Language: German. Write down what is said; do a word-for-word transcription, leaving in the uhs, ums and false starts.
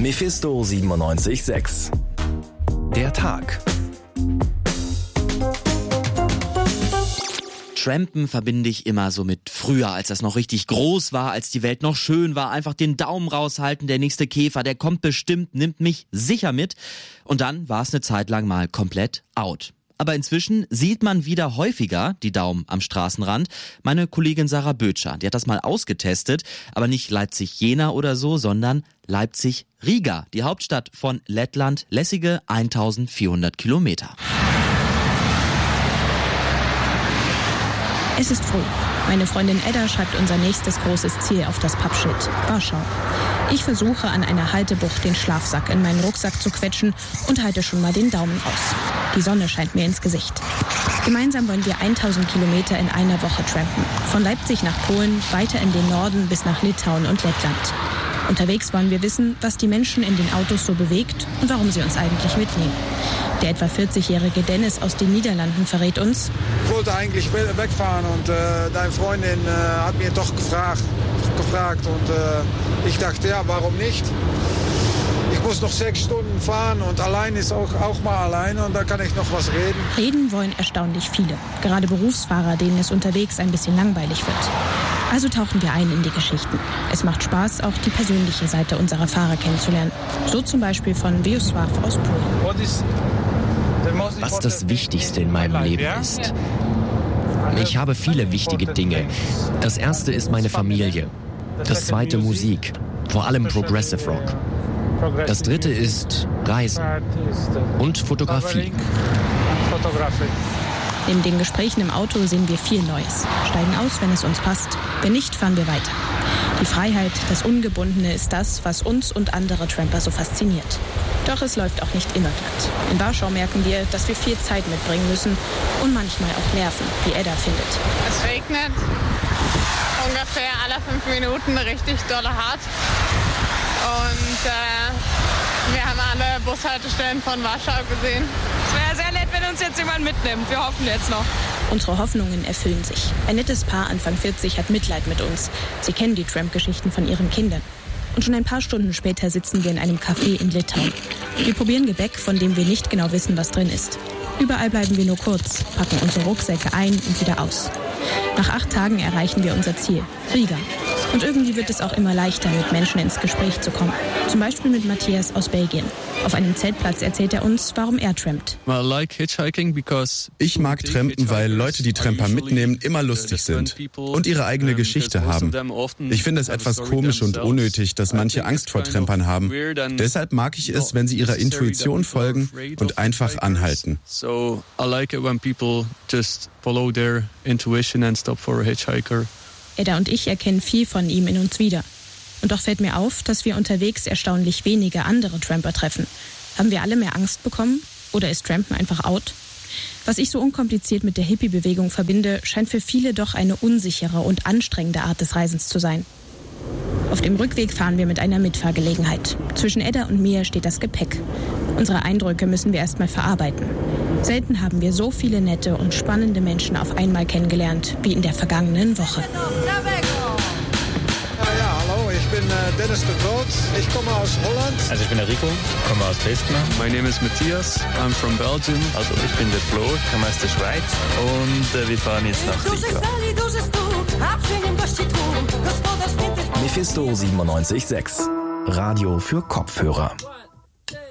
Mephisto siebenundneunzig Komma sechs. Der Tag. Trampen verbinde ich immer so mit früher, als das noch richtig groß war, als die Welt noch schön war. Einfach den Daumen raushalten, der nächste Käfer, der kommt bestimmt, nimmt mich sicher mit. Und dann war es eine Zeit lang mal komplett out. Aber inzwischen sieht man wieder häufiger die Daumen am Straßenrand. Meine Kollegin Sarah Bötscher, die hat das mal ausgetestet, aber nicht Leipzig-Jena oder so, sondern Leipzig-Riga, die Hauptstadt von Lettland, lässige eintausendvierhundert Kilometer. Es ist früh. Meine Freundin Edda schreibt unser nächstes großes Ziel auf das Pappschild: Warschau. Ich versuche an einer Haltebucht den Schlafsack in meinen Rucksack zu quetschen und halte schon mal den Daumen raus. Die Sonne scheint mir ins Gesicht. Gemeinsam wollen wir tausend Kilometer in einer Woche trampen. Von Leipzig nach Polen, weiter in den Norden bis nach Litauen und Lettland. Unterwegs wollen wir wissen, was die Menschen in den Autos so bewegt und warum sie uns eigentlich mitnehmen. Der etwa vierzigjährige Dennis aus den Niederlanden verrät uns: Ich wollte eigentlich wegfahren und äh, deine Freundin äh, hat mir doch gefragt, gefragt und äh, ich dachte, ja, warum nicht? Ich muss noch sechs Stunden fahren und allein ist auch, auch mal alleine und da kann ich noch was reden. Reden wollen erstaunlich viele, gerade Berufsfahrer, denen es unterwegs ein bisschen langweilig wird. Also tauchen wir ein in die Geschichten. Es macht Spaß, auch die persönliche Seite unserer Fahrer kennenzulernen. So zum Beispiel von Wiesław aus Polen. Was das Wichtigste in meinem Leben ist. Ich habe viele wichtige Dinge. Das erste ist meine Familie. Das zweite Musik, vor allem Progressive Rock. Das dritte ist Reisen und Fotografie. Neben den Gesprächen im Auto sehen wir viel Neues. Steigen aus, wenn es uns passt. Wenn nicht, fahren wir weiter. Die Freiheit, das Ungebundene ist das, was uns und andere Tramper so fasziniert. Doch es läuft auch nicht immer glatt. In Warschau merken wir, dass wir viel Zeit mitbringen müssen und manchmal auch Nerven, wie Edda findet. Es regnet ungefähr alle fünf Minuten richtig dolle hart. Und äh, wir haben alle Bushaltestellen von Warschau gesehen. Es wäre sehr nett, wenn uns jetzt jemand mitnimmt. Wir hoffen jetzt noch. Unsere Hoffnungen erfüllen sich. Ein nettes Paar Anfang vierzig hat Mitleid mit uns. Sie kennen die Tramp-Geschichten von ihren Kindern. Und schon ein paar Stunden später sitzen wir in einem Café in Litauen. Wir probieren Gebäck, von dem wir nicht genau wissen, was drin ist. Überall bleiben wir nur kurz, packen unsere Rucksäcke ein und wieder aus. Nach acht Tagen erreichen wir unser Ziel, Riga. Und irgendwie wird es auch immer leichter, mit Menschen ins Gespräch zu kommen. Zum Beispiel mit Matthias aus Belgien. Auf einem Zeltplatz erzählt er uns, warum er trampt. Ich mag Trampen, weil Leute, die Tramper mitnehmen, immer lustig sind und ihre eigene Geschichte haben. Ich finde es etwas komisch und unnötig, dass manche Angst vor Trampern haben. Deshalb mag ich es, wenn sie ihrer Intuition folgen und einfach anhalten. Edda und ich erkennen viel von ihm in uns wieder. Und doch fällt mir auf, dass wir unterwegs erstaunlich wenige andere Tramper treffen. Haben wir alle mehr Angst bekommen? Oder ist Trampen einfach out? Was ich so unkompliziert mit der Hippie-Bewegung verbinde, scheint für viele doch eine unsichere und anstrengende Art des Reisens zu sein. Auf dem Rückweg fahren wir mit einer Mitfahrgelegenheit. Zwischen Edda und mir steht das Gepäck. Unsere Eindrücke müssen wir erstmal verarbeiten. Selten haben wir so viele nette und spannende Menschen auf einmal kennengelernt wie in der vergangenen Woche. Ja, ja, hallo, ich bin äh, Dennis de Groot. Ich komme aus Holland. Also ich bin der Rico, komme aus Dresden. My name is Matthias, I'm from Belgium. Also ich bin der Flo, komme aus der Schweiz und äh, wir fahren jetzt nach Riga. Mephisto siebenundneunzig Komma sechs. Radio für Kopfhörer.